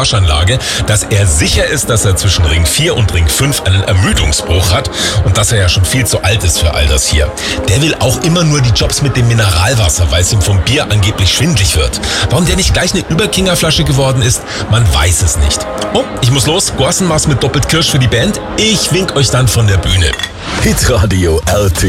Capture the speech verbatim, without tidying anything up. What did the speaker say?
Waschanlage, dass er sicher ist, dass er zwischen Ring vier und Ring fünf einen Ermüdungsbruch hat und dass er ja schon viel zu alt ist für all das hier. Der will auch immer nur die Jobs mit dem Mineralwasser, weil es ihm vom Bier angeblich schwindlig wird. Warum der nicht gleich eine Überkingerflasche geworden ist, man weiß es nicht. Oh, ich muss los. Gorsenmaß mit doppelt Kirsch für die Band. Ich wink euch dann von der Bühne. Hitradio R T